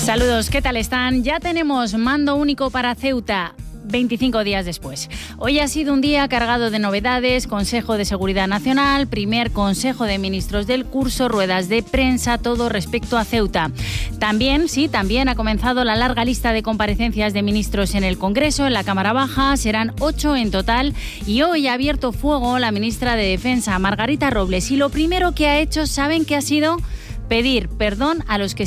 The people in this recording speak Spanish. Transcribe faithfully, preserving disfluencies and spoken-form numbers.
Saludos, ¿qué tal están? Ya tenemos mando único para Ceuta. veinticinco días después. Hoy ha sido un día cargado de novedades, Consejo de Seguridad Nacional, primer Consejo de Ministros del curso, ruedas de prensa, todo respecto a Ceuta. También, sí, también ha comenzado la larga lista de comparecencias de ministros en el Congreso, en la Cámara Baja, serán ocho en total, y hoy ha abierto fuego la ministra de Defensa, Margarita Robles, y lo primero que ha hecho, ¿saben qué ha sido? Pedir perdón a los que